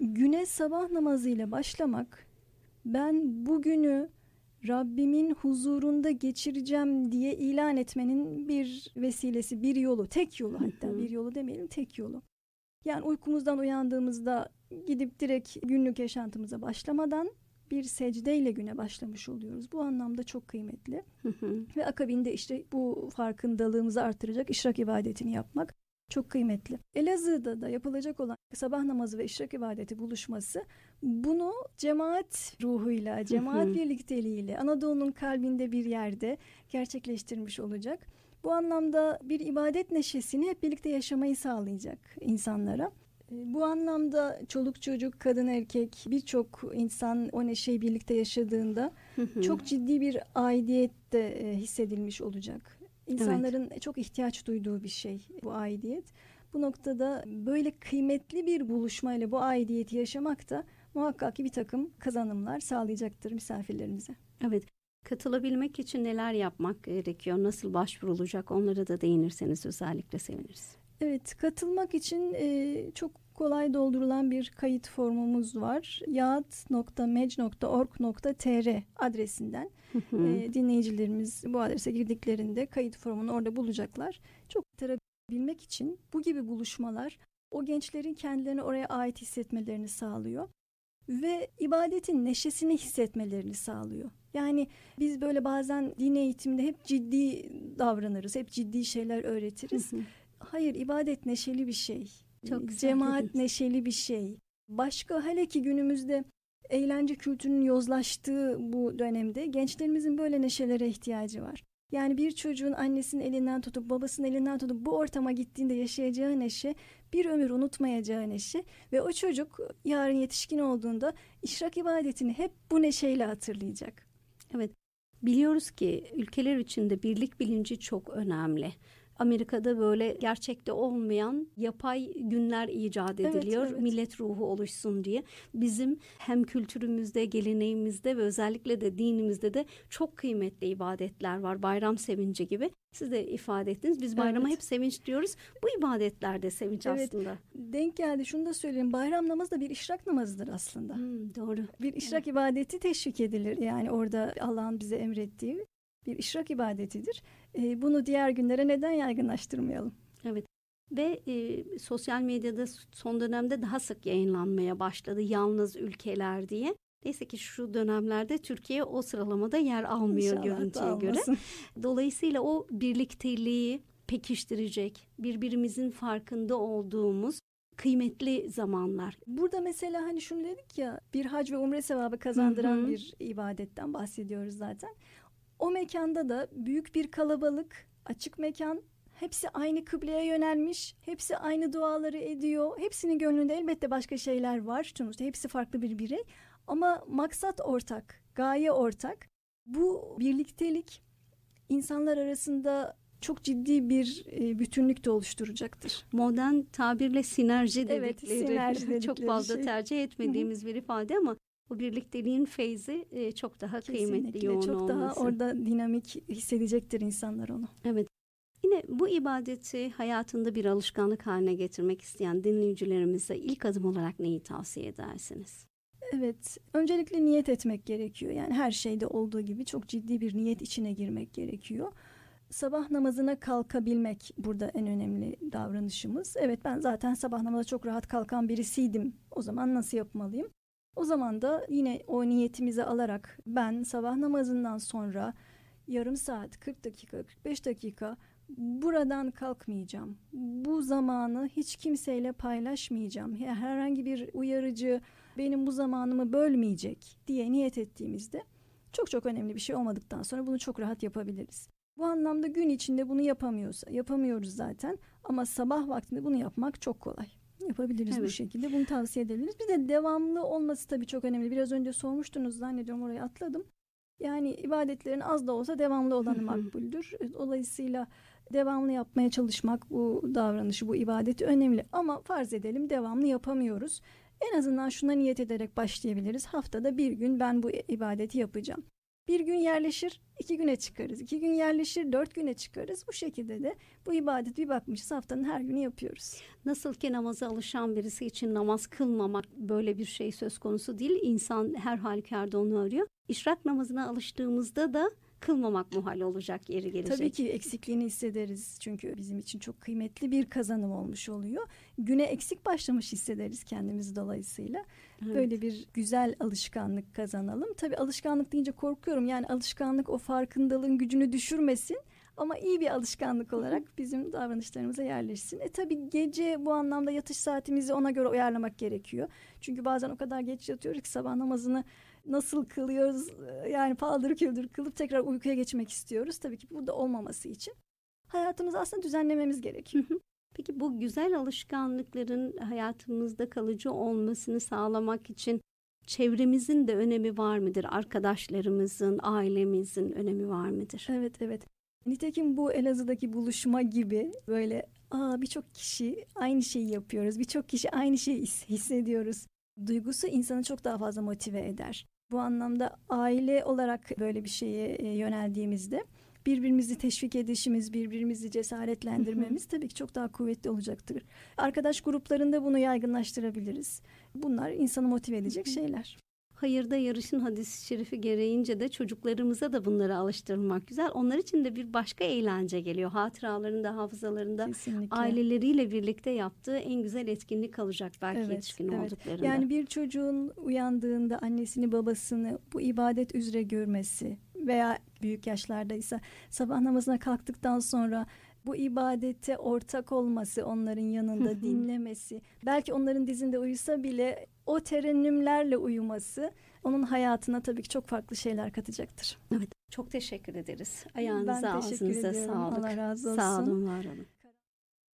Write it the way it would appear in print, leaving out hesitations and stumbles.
Güne sabah namazıyla başlamak, ben bugünü Rabbimin huzurunda geçireceğim diye ilan etmenin bir vesilesi, bir yolu, tek yolu, hatta bir yolu demeyelim, tek yolu. Yani uykumuzdan uyandığımızda gidip direkt günlük yaşantımıza başlamadan bir secdeyle güne başlamış oluyoruz. Bu anlamda çok kıymetli. Ve akabinde işte bu farkındalığımızı artıracak işrak ibadetini yapmak çok kıymetli. Elazığ'da da yapılacak olan sabah namazı ve işrak ibadeti buluşması bunu cemaat ruhuyla, cemaat birlikteliğiyle Anadolu'nun kalbinde bir yerde gerçekleştirmiş olacak. Bu anlamda bir ibadet neşesini hep birlikte yaşamayı sağlayacak insanlara. Bu anlamda çoluk çocuk, kadın erkek birçok insan o neşeyi birlikte yaşadığında çok ciddi bir aidiyet de hissedilmiş olacak. İnsanların çok ihtiyaç duyduğu bir şey bu aidiyet. Bu noktada böyle kıymetli bir buluşmayla bu aidiyeti yaşamak da muhakkak ki bir takım kazanımlar sağlayacaktır misafirlerimize. Evet. Katılabilmek için neler yapmak gerekiyor? Nasıl başvurulacak? Onlara da değinirseniz özellikle seviniriz. Evet, katılmak için çok kolay doldurulan bir kayıt formumuz var. yaat.mec.org.tr adresinden dinleyicilerimiz bu adrese girdiklerinde kayıt formunu orada bulacaklar. Çok tarabilmek için bu gibi buluşmalar o gençlerin kendilerini oraya ait hissetmelerini sağlıyor ve ibadetin neşesini hissetmelerini sağlıyor. Yani biz böyle bazen din eğitiminde hep ciddi davranırız, hep ciddi şeyler öğretiriz. Hayır, ibadet neşeli bir şey. Çok Cemaat neşeli bir şey. Başka, hele ki günümüzde eğlence kültürünün yozlaştığı bu dönemde gençlerimizin böyle neşelere ihtiyacı var. Yani bir çocuğun annesinin elinden tutup babasının elinden tutup bu ortama gittiğinde yaşayacağı neşe, bir ömür unutmayacağı neşe ve o çocuk yarın yetişkin olduğunda işrak ibadetini hep bu neşeyle hatırlayacak. Evet, biliyoruz ki ülkeler içinde birlik bilinci çok önemli. Amerika'da böyle gerçekte olmayan yapay günler icat ediliyor. Evet. Millet ruhu oluşsun diye. Bizim hem kültürümüzde, geleneğimizde ve özellikle de dinimizde de çok kıymetli ibadetler var. Bayram sevinci gibi. Siz de ifade ettiniz. Biz bayrama hep sevinç diyoruz. Bu ibadetler de sevinç aslında. Denk geldi. Şunu da söyleyeyim. Bayram namazı da bir işrak namazıdır aslında. Doğru. Bir işrak ibadeti teşvik edilir. Yani orada Allah'ın bize emrettiği bir işrak ibadetidir. Bunu diğer günlere neden yaygınlaştırmayalım? Evet. Ve sosyal medyada son dönemde daha sık yayınlanmaya başladı. Yalnız ülkeler diye. Neyse ki şu dönemlerde Türkiye o sıralamada yer almıyor İnşallah görüntüye göre. Dolayısıyla o birlikteliği pekiştirecek, birbirimizin farkında olduğumuz kıymetli zamanlar. Burada mesela hani şunu dedik ya, bir hac ve umre sevabı kazandıran bir ibadetten bahsediyoruz zaten. O mekanda da büyük bir kalabalık, açık mekan, hepsi aynı kıbleye yönelmiş, hepsi aynı duaları ediyor. Hepsinin gönlünde elbette başka şeyler var. Sonuçta hepsi farklı bir birey ama maksat ortak, gaye ortak. Bu birliktelik insanlar arasında çok ciddi bir bütünlük de oluşturacaktır. Modern tabirle sinerji dedikleri, evet, sinerji dedikleri çok fazla tercih etmediğimiz bir ifade ama o birlikteliğin feyzi çok daha kıymetli, yoğun çok olması. daha orada dinamik hissedecektir insanlar onu. Evet. Yine bu ibadeti hayatında bir alışkanlık haline getirmek isteyen dinleyicilerimize ilk adım olarak neyi tavsiye edersiniz? Evet, öncelikle niyet etmek gerekiyor. Yani her şeyde olduğu gibi çok ciddi bir niyet içine girmek gerekiyor. Sabah namazına kalkabilmek burada en önemli davranışımız. Evet, ben zaten sabah namazına çok rahat kalkan birisiydim. O zaman nasıl yapmalıyım? O zaman da yine o niyetimizi alarak ben sabah namazından sonra yarım saat, 40 dakika, 45 dakika buradan kalkmayacağım. Bu zamanı hiç kimseyle paylaşmayacağım. Herhangi bir uyarıcı benim bu zamanımı bölmeyecek diye niyet ettiğimizde çok çok önemli bir şey olmadıktan sonra bunu çok rahat yapabiliriz. Bu anlamda gün içinde bunu yapamıyoruz zaten ama sabah vaktinde bunu yapmak çok kolay. Yapabiliriz bu şekilde. Bunu tavsiye edebiliriz. Bir de devamlı olması tabii çok önemli. Biraz önce sormuştunuz, zannediyorum orayı atladım. Yani ibadetlerin az da olsa devamlı olanı makbuldür. Dolayısıyla devamlı yapmaya çalışmak, bu davranışı, bu ibadeti önemli. Ama farz edelim devamlı yapamıyoruz. En azından şuna niyet ederek başlayabiliriz. Haftada bir gün ben bu ibadeti yapacağım. Bir gün yerleşir, 2 güne çıkarız. 2 gün yerleşir, 4 güne çıkarız. Bu şekilde de bu ibadet bir bakmışız haftanın her günü yapıyoruz. Nasıl ki namaza alışan birisi için namaz kılmamak böyle bir şey söz konusu değil. İnsan her halükarda onu arıyor. İşrak namazına alıştığımızda da kılmamak muhal olacak, yeri gelecek. Tabii ki eksikliğini hissederiz. Çünkü bizim için çok kıymetli bir kazanım olmuş oluyor. Güne eksik başlamış hissederiz kendimizi dolayısıyla. Evet. Böyle bir güzel alışkanlık kazanalım. Tabii alışkanlık deyince korkuyorum. Yani alışkanlık o farkındalığın gücünü düşürmesin. Ama iyi bir alışkanlık olarak bizim davranışlarımıza yerleşsin. Tabii gece bu anlamda yatış saatimizi ona göre uyarlamak gerekiyor. Çünkü bazen o kadar geç yatıyoruz ki sabah namazını nasıl kılıyoruz? Yani paldır küldür kılıp tekrar uykuya geçmek istiyoruz. Tabii ki bu da olmaması için hayatımızı aslında düzenlememiz gerekiyor. Peki bu güzel alışkanlıkların hayatımızda kalıcı olmasını sağlamak için çevremizin de önemi var mıdır? Arkadaşlarımızın, ailemizin önemi var mıdır? Evet. Nitekim bu Elazığ'daki buluşma gibi böyle birçok kişi aynı şeyi yapıyoruz. Birçok kişi aynı şeyi hissediyoruz. Duygusu insanı çok daha fazla motive eder. Bu anlamda aile olarak böyle bir şeye yöneldiğimizde birbirimizi teşvik edişimiz, birbirimizi cesaretlendirmemiz tabii ki çok daha kuvvetli olacaktır. Arkadaş gruplarında bunu yaygınlaştırabiliriz. Bunlar insanı motive edecek şeyler. Hayırda yarışın hadis-i şerifi gereğince de çocuklarımıza da bunları alıştırmak güzel. Onlar için de bir başka eğlence geliyor. Hatıralarında, hafızalarında kesinlikle aileleriyle birlikte yaptığı en güzel etkinlik kalacak belki yetişkin olduklarında. Yani bir çocuğun uyandığında annesini babasını bu ibadet üzere görmesi veya büyük yaşlardaysa sabah namazına kalktıktan sonra bu ibadete ortak olması, onların yanında dinlemesi, belki onların dizinde uyusa bile o terennümlerle uyuması onun hayatına tabii ki çok farklı şeyler katacaktır. Evet, çok teşekkür ederiz. Ayağınıza, ben teşekkür ağzınıza ediyorum. sağlık. Allah razı olsun. Sağ olun, var olun.